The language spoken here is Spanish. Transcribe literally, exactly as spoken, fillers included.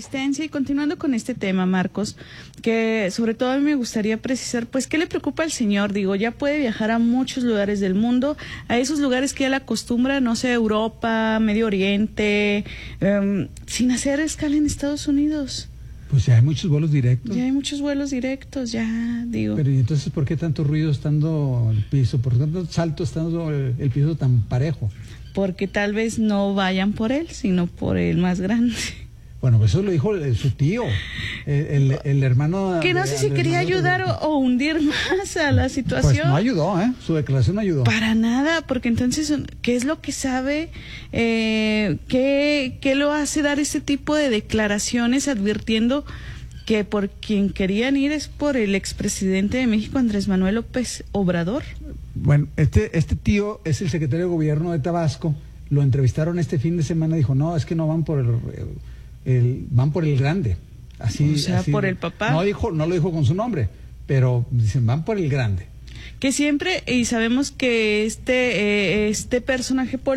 asistencia. Y continuando con este tema, Marcos, que sobre todo a mí me gustaría precisar, pues, ¿qué le preocupa al señor? Digo, ya puede viajar a muchos lugares del mundo, a esos lugares que él acostumbra, no sé, Europa, Medio Oriente, um, sin hacer escala en Estados Unidos. Pues ya hay muchos vuelos directos. Ya hay muchos vuelos directos, ya, digo. Pero ¿y entonces por qué tanto ruido estando el piso? ¿Por qué tanto salto estando el, el piso tan parejo? Porque tal vez no vayan por él, sino por el más grande. Bueno, pues eso lo dijo el, su tío, el, el, el hermano... Que no sé si quería ayudar o, o hundir más a la situación. Pues no ayudó, ¿eh? Su declaración no ayudó. Para nada, porque entonces, ¿qué es lo que sabe? Eh, ¿qué, ¿Qué lo hace dar ese tipo de declaraciones advirtiendo que por quien querían ir es por el expresidente de México, Andrés Manuel López Obrador? Bueno, este, este tío es el secretario de gobierno de Tabasco, lo entrevistaron este fin de semana, dijo, no, es que no van por el... el El, van por el grande, así, o sea, así, por el papá. No dijo, no lo dijo con su nombre, pero dicen van por el grande. Que siempre, y sabemos que este, eh, este personaje político